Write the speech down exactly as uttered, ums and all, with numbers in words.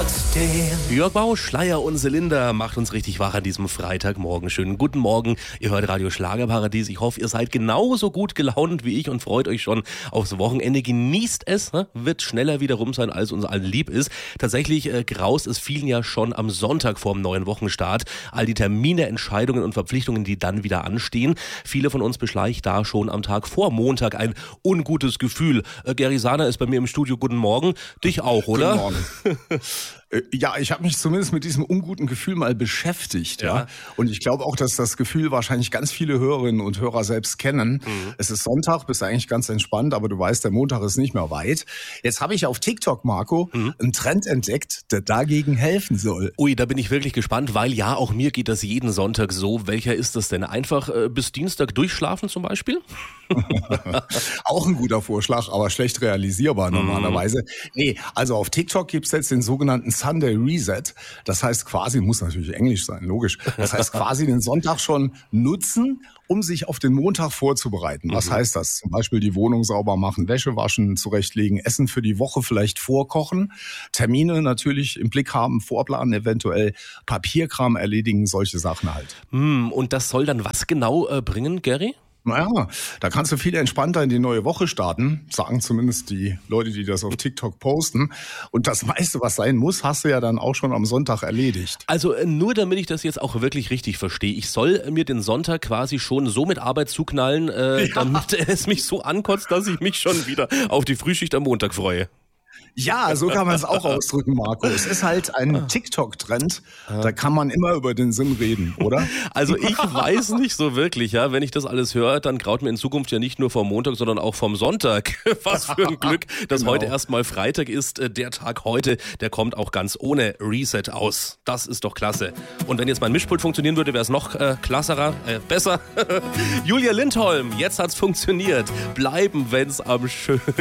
trotzdem. Jörg Bausch, Schleier und Zylinder macht uns richtig wach an diesem Freitagmorgen. Schönen guten Morgen. Ihr hört Radio Schlagerparadies. Ich hoffe, ihr seid genauso gut gelaunt wie ich und freut euch schon aufs Wochenende. Genießt es, ne? Wird schneller wieder rum sein, als uns allen lieb ist. Tatsächlich äh, graust es vielen ja schon am Sonntag vorm neuen Wochenstart. All die Termine, Entscheidungen und Verpflichtungen, die dann wieder anstehen. Viele von uns beschleicht da schon am Tag vor Montag ein ungutes Gefühl. Äh, Gary Sahner ist bei mir im Studio. Guten Morgen. Dich auch, oder? Guten Morgen. Ja, ich habe mich zumindest mit diesem unguten Gefühl mal beschäftigt, ja. ja. Und ich glaube auch, dass das Gefühl wahrscheinlich ganz viele Hörerinnen und Hörer selbst kennen. Mhm. Es ist Sonntag, bist eigentlich ganz entspannt, aber du weißt, der Montag ist nicht mehr weit. Jetzt habe ich auf TikTok, Marco, mhm. einen Trend entdeckt, der dagegen helfen soll. Ui, da bin ich wirklich gespannt, weil ja, auch mir geht das jeden Sonntag so. Welcher ist das denn? Einfach äh, bis Dienstag durchschlafen zum Beispiel? Auch ein guter Vorschlag, aber schlecht realisierbar normalerweise. Mhm. Nee, also auf TikTok gibt's jetzt den sogenannten Sunday Reset. Das heißt quasi, muss natürlich Englisch sein, logisch. Das heißt quasi den Sonntag schon nutzen, um sich auf den Montag vorzubereiten. Was mhm. heißt das? Zum Beispiel die Wohnung sauber machen, Wäsche waschen, zurechtlegen, Essen für die Woche vielleicht vorkochen, Termine natürlich im Blick haben, vorplanen eventuell, Papierkram erledigen, solche Sachen halt. Mhm. Und das soll dann was genau äh, bringen, Gary? Naja, da kannst du viel entspannter in die neue Woche starten, sagen zumindest die Leute, die das auf TikTok posten. Und das meiste, was sein muss, hast du ja dann auch schon am Sonntag erledigt. Also nur damit ich das jetzt auch wirklich richtig verstehe. Ich soll mir den Sonntag quasi schon so mit Arbeit zuknallen, äh, ja. damit es mich so ankotzt, dass ich mich schon wieder auf die Frühschicht am Montag freue. Ja, so kann man es auch ausdrücken, Marco. Es ist halt ein TikTok-Trend, da kann man immer über den Sinn reden, oder? Also ich weiß nicht so wirklich, ja. Wenn ich das alles höre, dann graut mir in Zukunft ja nicht nur vom Montag, sondern auch vom Sonntag. Was für ein Glück, dass genau. heute erstmal Freitag ist. Der Tag heute, der kommt auch ganz ohne Reset aus. Das ist doch klasse. Und wenn jetzt mein Mischpult funktionieren würde, wäre es noch äh, klasserer, äh, besser. Julia Lindholm, jetzt hat's funktioniert. Bleiben, wenn's am schönsten